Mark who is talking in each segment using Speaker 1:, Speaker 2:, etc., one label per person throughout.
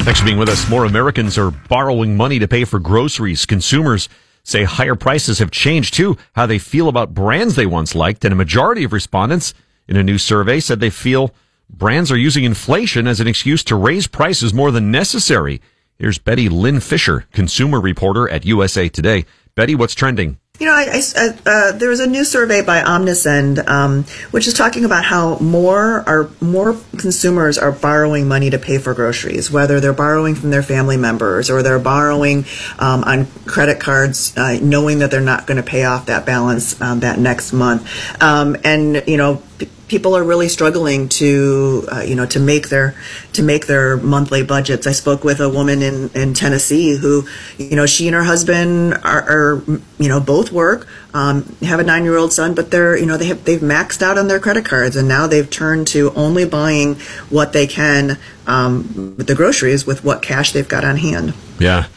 Speaker 1: Thanks for being with us. More Americans are borrowing money to pay for groceries. Consumers say higher prices have changed, too, how they feel about brands they once liked. And a majority of respondents in a new survey said they feel brands are using inflation as an excuse to raise prices more than necessary. Here's Betty Lynn Fisher, consumer reporter at USA Today. Betty, what's trending?
Speaker 2: You know, there was a new survey by Omnisend, which is talking about how more consumers are borrowing money to pay for groceries, whether they're borrowing from their family members or they're borrowing on credit cards, knowing that they're not going to pay off that balance that next month. And you know, people are really struggling to make their monthly budgets. I spoke with a woman in Tennessee who, you know, she and her husband are both work, have a 9-year-old son, but they've maxed out on their credit cards, and now they've turned to only buying what they can with the groceries with what cash they've got on hand.
Speaker 1: Yeah.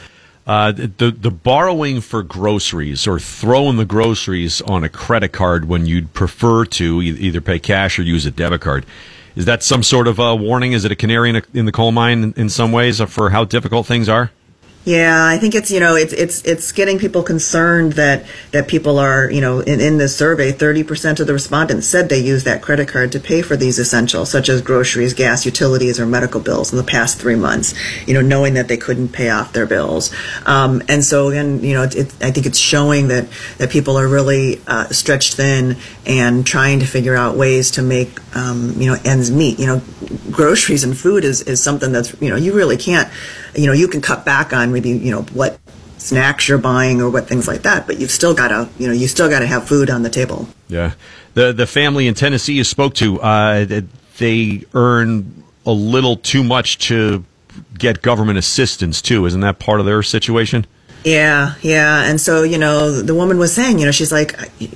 Speaker 1: The borrowing for groceries or throwing the groceries on a credit card when you'd prefer to either pay cash or use a debit card. Is that some sort of a warning? Is it a canary in the coal mine in some ways for how difficult things are?
Speaker 2: Yeah, I think it's getting people concerned that people are, in this survey, 30% of the respondents said they use that credit card to pay for these essentials, such as groceries, gas, utilities, or medical bills in the past 3 months, knowing that they couldn't pay off their bills. And so, again, I think it's showing that people are really stretched thin and trying to figure out ways to make, ends meet. Groceries and food is something that's, you really can't, you can cut back on maybe, what snacks you're buying or what things like that, but you've still got to, have food on the table.
Speaker 1: Yeah. The family in Tennessee you spoke to, they earn a little too much to get government assistance too. Isn't that part of their situation?
Speaker 2: Yeah. And so, the woman was saying, she's like,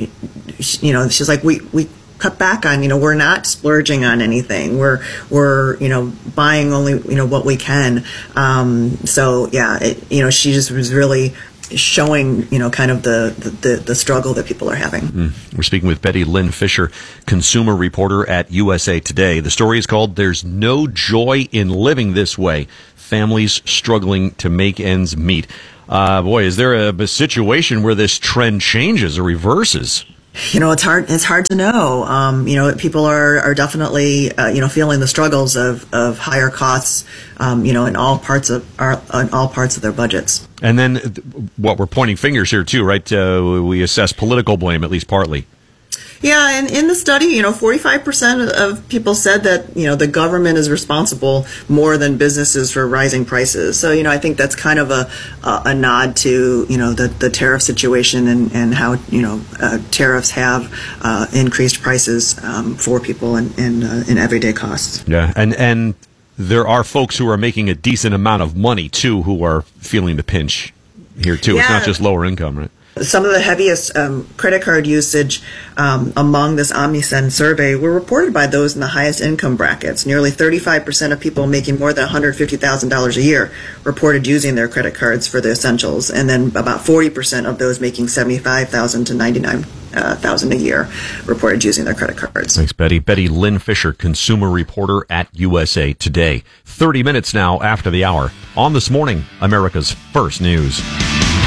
Speaker 2: we cut back on, we're not splurging on anything. We're buying only, what we can. So yeah, she just was really showing, kind of the struggle that people are having.
Speaker 1: We're speaking with Betty Lynn Fisher, consumer reporter at USA Today. The story is called "There's No Joy in Living This Way: Families Struggling to Make Ends Meet." Boy, is there a situation where this trend changes or reverses?
Speaker 2: It's hard to know. People are definitely, feeling the struggles of higher costs, in all parts of their budgets.
Speaker 1: And then what we're pointing fingers here too, right? We assess political blame, at least partly.
Speaker 2: Yeah, and in the study, 45% of people said that, the government is responsible more than businesses for rising prices. So, I think that's kind of a nod to, the tariff situation and how, tariffs have increased prices for people in everyday costs.
Speaker 1: Yeah, and there are folks who are making a decent amount of money, too, who are feeling the pinch here, too. Yeah. It's not just lower income, right?
Speaker 2: Some of the heaviest credit card usage among this Omnisend survey were reported by those in the highest income brackets. Nearly 35% of people making more than $150,000 a year reported using their credit cards for the essentials, and then about 40% of those making $75,000 to $99,000 a year reported using their credit cards.
Speaker 1: Thanks, Betty. Betty Lynn Fisher, consumer reporter at USA Today. 30 minutes now after the hour. On This Morning, America's First News.